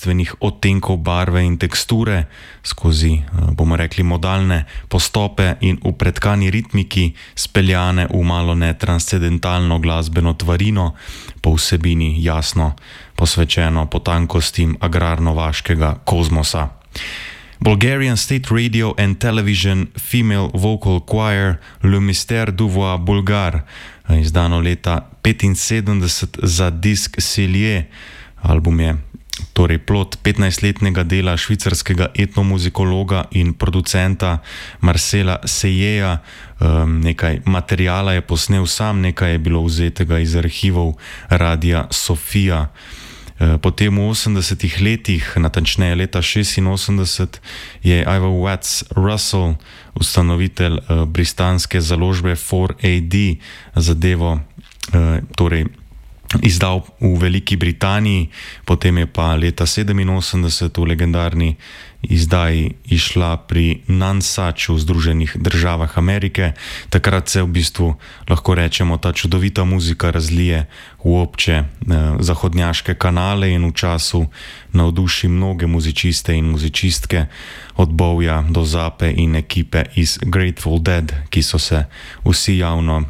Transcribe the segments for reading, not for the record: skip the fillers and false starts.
edinstvenih odtenkov barve in teksture, skozi, bomo rekli, modalne postope in v pretkani ritmiki, speljane v malone transcendentalno glasbeno tvarino, po vsebini jasno posvečeno potankostim agrarno-vaškega kozmosa. Bulgarian State Radio and Television Female Vocal Choir Le Mystère du Voix Bulgare, izdano leta 1975 za disk Cellier. Album je torej plod 15-letnega dela švicarskega etnomuzikologa in producenta Marcela Sejeja. Nekaj materiala je posnel sam, nekaj je bilo vzetega iz arhivov Radia Sofia. Potem v 80-ih letih, natančneje leta 86, je Ivor Watts Russell, ustanovitelj britanske založbe 4AD, zadevo torej izdal v Veliki Britaniji, potem je pa leta 87 v legendarni izdaji išla pri Nonesuch v Združenih državah Amerike. Takrat se v bistvu, lahko rečemo, ta čudovita muzika razlije v obče zahodnjaške kanale in v času navduši mnoge muzičiste in muzičistke od Bowja do Zappe in ekipe iz Grateful Dead, ki so vsi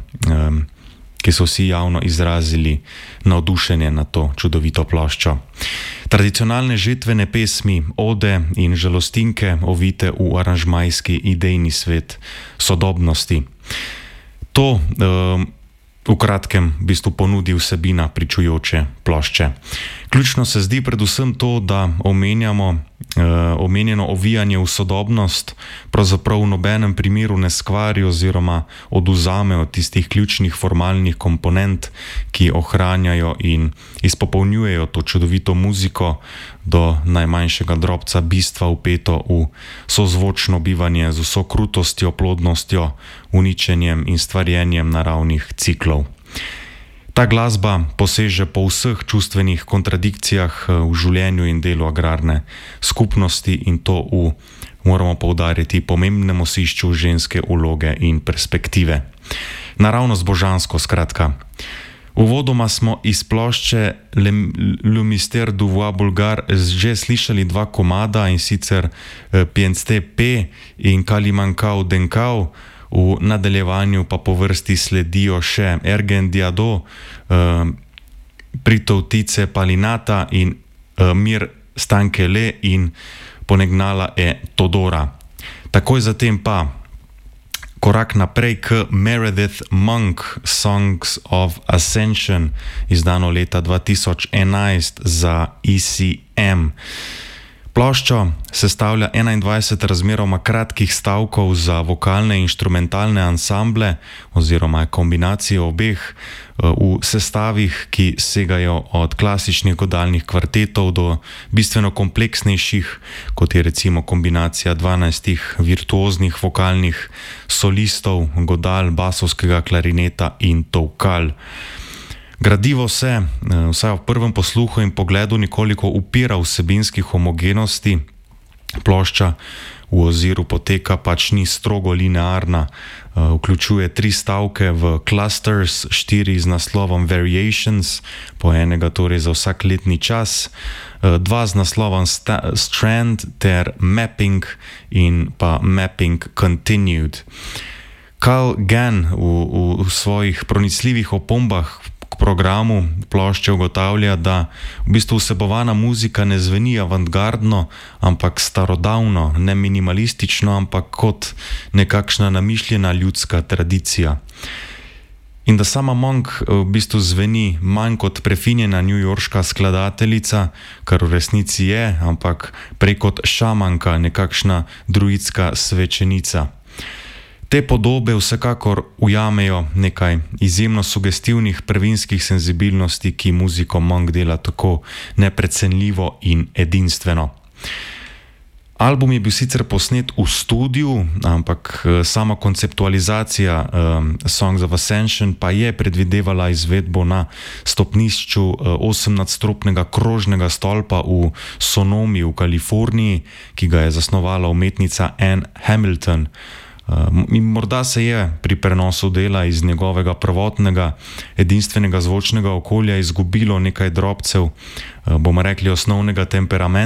javno izrazili navdušenje na to čudovito ploščo. Tradicionalne žetvene pesmi, ode in žalostinke ovite v aranžmajski idejni svet sodobnosti. To v kratkem v bistvu ponudi vsebina pričujoče plošče. Ključno se zdi predvsem to, da omenjeno ovijanje v sodobnost pravzaprav v nobenem primeru ne skvari oziroma odvzame od tistih ključnih formalnih komponent, ki ohranjajo in izpopolnjujejo to čudovito muziko do najmanjšega drobca bistva vpeto v sozvočno bivanje z vso krutostjo, plodnostjo, uničenjem in stvarjenjem naravnih ciklov. Ta glasba poseže po vseh čustvenih kontradikcijah v življenju in delu agrarne skupnosti in to moramo poudariti, pomembnem osišču ženske vloge in perspektive. Naravnost božansko, skratka. Uvodoma smo iz plošče Le Mystère du Voix Bulgare že slišali dva komada, in sicer Pienste P in Kalimankau Denkau. V nadaljevanju pa po vrsti sledijo še Ergen Diado, Pritovtice Palinata in Mir Stankele in Ponegnala e Todora. Takoj zatem pa korak naprej k Meredith Monk Songs of Ascension, izdano leta 2011 za ECM. Ploščo sestavlja 21 razmeroma kratkih stavkov za vokalne in inštrumentalne ansamble oziroma kombinacijo obeh v sestavih, ki segajo od klasičnih godalnih kvartetov do bistveno kompleksnejših, kot je recimo kombinacija 12 virtuoznih vokalnih solistov, godal, basovskega klarineta in tolkal. Gradivo se, vsaj v prvem posluhu in pogledu, nekoliko upira vsebinski homogenosti. Plošča v oziru poteka pač ni strogo linearna, vključuje 3 stavke v clusters, 4 z naslovom Variations, po enega torej za vsak letni čas, 2 z naslovom Strand ter Mapping in pa Mapping Continued. Carl Gann v svojih pronicljivih opombah k programu plošče ugotavlja, da v bistvu vsebovana muzika ne zveni avantgardno, ampak starodavno, ne minimalistično, ampak kot nekakšna namišljena ljudska tradicija. In da sama Monk v bistvu zveni manj kot prefinjena newyorška skladateljica, kar v resnici je, ampak prej kot šamanka, nekakšna druidska svečenica. Te podobe vsekakor ujamejo nekaj izjemno sugestivnih prvinskih senzibilnosti, ki muziko Monk dela tako neprecenljivo in edinstveno. Album je bil sicer posnet v studiu, ampak sama konceptualizacija Songs of Ascension pa je predvidevala izvedbo na stopnišču 8-nadstropnega krožnega stolpa v Sonomi v Kaliforniji, ki ga je zasnovala umetnica Anne Hamilton. In morda se je pri prenosu dela iz njegovega prvotnega edinstvenega zvočnega okolja izgubilo nekaj drobcev, bomo rekli, osnovnega temperamenta,